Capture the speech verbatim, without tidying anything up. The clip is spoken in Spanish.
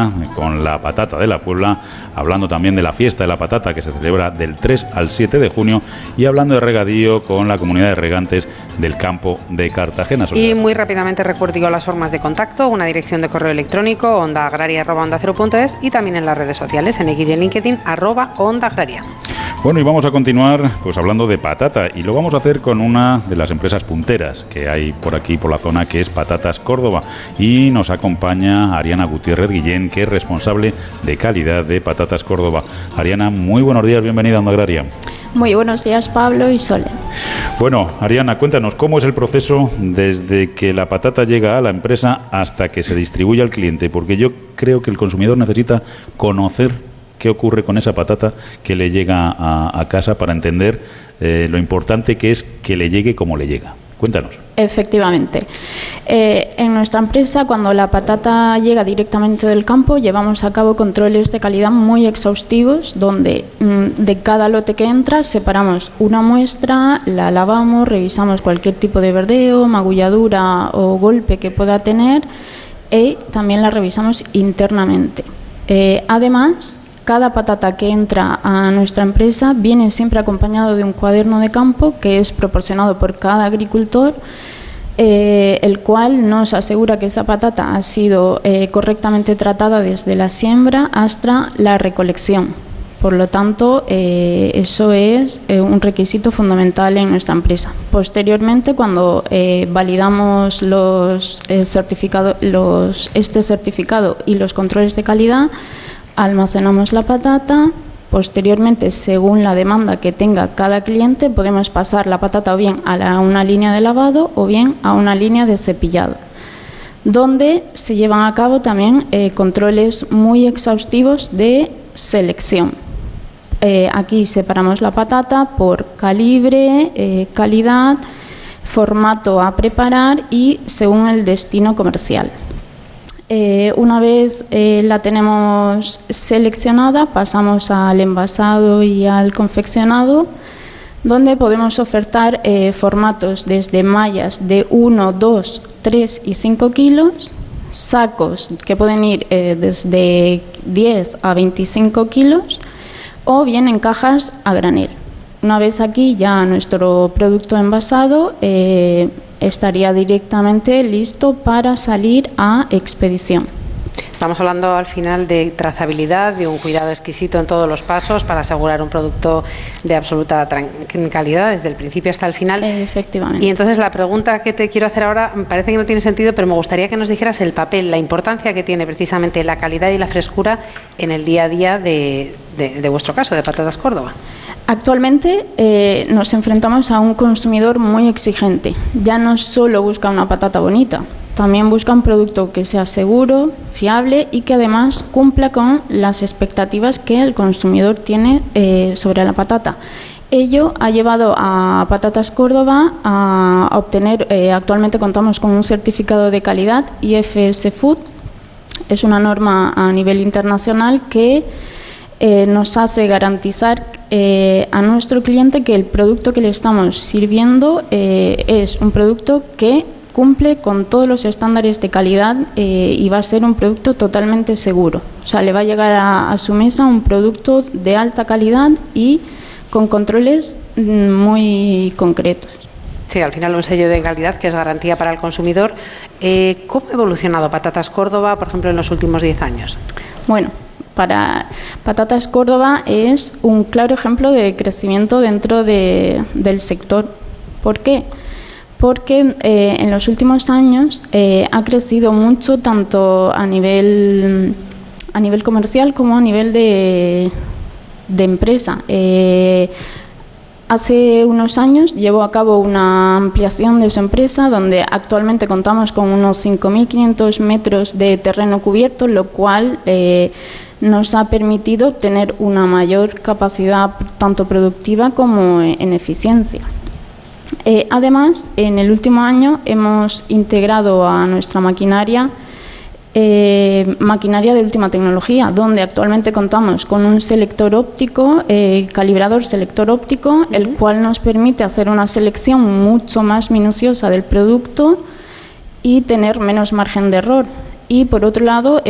Ariana con la patata de la Puebla, hablando también de la fiesta de la patata que se celebra del tres al siete de junio y hablando de regadío con la comunidad de regantes del campo de Cartagena. Soledad. Y muy rápidamente recuerdo digo, las formas de contacto, una dirección de correo electrónico onda agraria arroba onda cero punto es y también en las redes sociales, en X y en LinkedIn, arroba onda agraria. Bueno, y vamos a continuar pues hablando de patata y lo vamos a hacer con una de las empresas punteras que hay por aquí, por la zona, que es Patatas Córdoba. Y nos acompaña Ariana Gutiérrez Guillén, que es responsable de calidad de Patatas Córdoba. Ariana, muy buenos días, bienvenida a Onda Agraria. Muy buenos días, Pablo y Sole. Bueno, Ariana, cuéntanos, ¿cómo es el proceso desde que la patata llega a la empresa hasta que se distribuye al cliente? Porque yo creo que el consumidor necesita conocer qué ocurre con esa patata que le llega a, a casa para entender eh, lo importante que es que le llegue como le llega. Cuéntanos. Efectivamente. Eh, en nuestra empresa, cuando la patata llega directamente del campo, llevamos a cabo controles de calidad muy exhaustivos, donde mm, de cada lote que entra separamos una muestra, la lavamos, revisamos cualquier tipo de verdeo, magulladura o golpe que pueda tener y también la revisamos internamente. Eh, además, cada patata que entra a nuestra empresa viene siempre acompañado de un cuaderno de campo que es proporcionado por cada agricultor, eh, el cual nos asegura que esa patata ha sido eh, correctamente tratada desde la siembra hasta la recolección. Por lo tanto, eh, eso es eh, un requisito fundamental en nuestra empresa. Posteriormente, cuando eh, validamos los, eh, certificado, los, este certificado y los controles de calidad, almacenamos la patata. Posteriormente, según la demanda que tenga cada cliente, podemos pasar la patata o bien a la, una línea de lavado o bien a una línea de cepillado, donde se llevan a cabo también eh, controles muy exhaustivos de selección. Eh, aquí separamos la patata por calibre, eh, calidad, formato a preparar y según el destino comercial. Eh, una vez eh, la tenemos seleccionada, pasamos al envasado y al confeccionado, donde podemos ofertar eh, formatos desde mallas de uno, dos, tres y cinco kilos, sacos que pueden ir eh, desde diez a veinticinco kilos o bien en cajas a granel. Una vez aquí ya nuestro producto envasado eh, estaría directamente listo para salir a expedición. Estamos hablando al final de trazabilidad, de un cuidado exquisito en todos los pasos para asegurar un producto de absoluta calidad desde el principio hasta el final. Efectivamente. Y entonces la pregunta que te quiero hacer ahora parece que no tiene sentido, pero me gustaría que nos dijeras el papel, la importancia que tiene precisamente la calidad y la frescura en el día a día de, de, de vuestro caso, de Patatas Córdoba. Actualmente eh, nos enfrentamos a un consumidor muy exigente. Ya no solo busca una patata bonita, también busca un producto que sea seguro, fiable y que además cumpla con las expectativas que el consumidor tiene eh, sobre la patata. Ello ha llevado a Patatas Córdoba a obtener, eh, actualmente contamos con un certificado de calidad I F S Food. Es una norma a nivel internacional que eh, nos hace garantizar eh, a nuestro cliente que el producto que le estamos sirviendo eh, es un producto que cumple con todos los estándares de calidad eh, y va a ser un producto totalmente seguro. O sea, le va a llegar a, a su mesa un producto de alta calidad y con controles muy concretos. Sí, al final un sello de calidad que es garantía para el consumidor. Eh, ¿Cómo ha evolucionado Patatas Córdoba, por ejemplo, en los últimos diez años? Bueno, para Patatas Córdoba es un claro ejemplo de crecimiento dentro de, del sector. ¿Por qué? Porque eh, en los últimos años eh, ha crecido mucho tanto a nivel, a nivel comercial como a nivel de, de empresa. Eh, hace unos años llevó a cabo una ampliación de su empresa donde actualmente contamos con unos cinco mil quinientos metros de terreno cubierto, lo cual eh, nos ha permitido tener una mayor capacidad tanto productiva como en eficiencia. Eh, además, en el último año hemos integrado a nuestra maquinaria eh, maquinaria de última tecnología, donde actualmente contamos con un selector óptico, eh, calibrador selector óptico, uh-huh. el cual nos permite hacer una selección mucho más minuciosa del producto y tener menos margen de error. Y por otro lado,